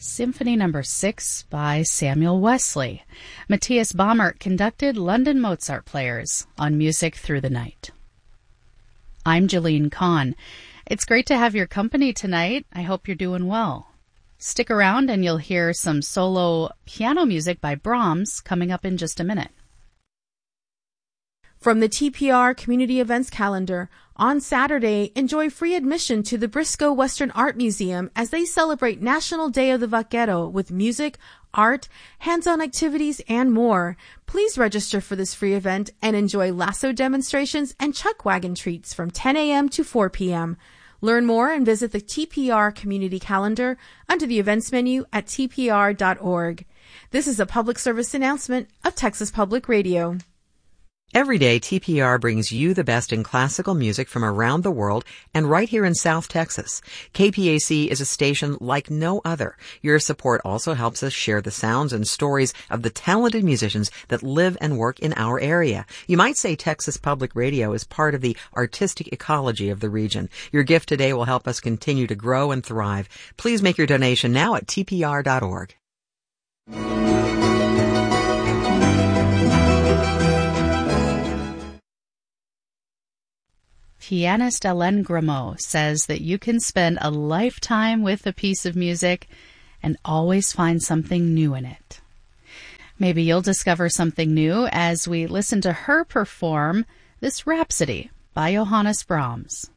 Symphony No. 6 by Samuel Wesley. Matthias Baumert conducted London Mozart players on Music Through the Night. I'm Jeline Kahn. It's great to have your company tonight. I hope you're doing well. Stick around and you'll hear some solo piano music by Brahms coming up in just a minute. From the TPR Community Events Calendar, on Saturday, enjoy free admission to the Briscoe Western Art Museum as they celebrate National Day of the Vaquero with music, art, hands-on activities, and more. Please register for this free event and enjoy lasso demonstrations and chuck wagon treats from 10 a.m. to 4 p.m. Learn more and visit the TPR Community Calendar under the events menu at tpr.org. This is a public service announcement of Texas Public Radio. Every day, TPR brings you the best in classical music from around the world and right here in South Texas. KPAC is a station like no other. Your support also helps us share the sounds and stories of the talented musicians that live and work in our area. You might say Texas Public Radio is part of the artistic ecology of the region. Your gift today will help us continue to grow and thrive. Please make your donation now at tpr.org. Pianist Hélène Grimaud says that you can spend a lifetime with a piece of music and always find something new in it. Maybe you'll discover something new as we listen to her perform this Rhapsody by Johannes Brahms.